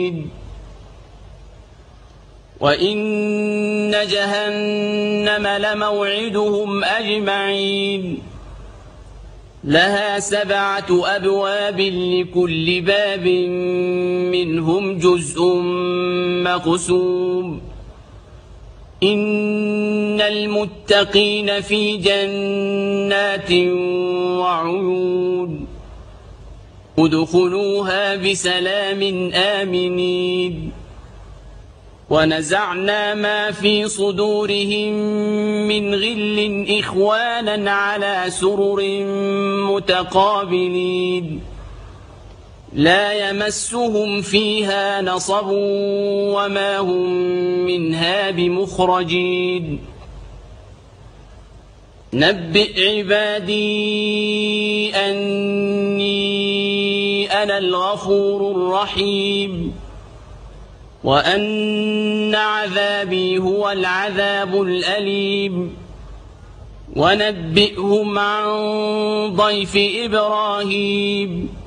وإن جهنم لموعدهم أجمعين لها 7 أبواب لكل باب منهم جزء مقسوم إن المتقين في جنات وعيون ادخلوها بسلام آمنين ونزعنا ما في صدورهم من غل إخوانا على سرر متقابلين لا يمسهم فيها نصب وما هم منها بمخرجين نبئ عبادي أني أنا الغفور الرحيم وأن عذابي هو العذاب الأليم ونبئهم عن ضيف إبراهيم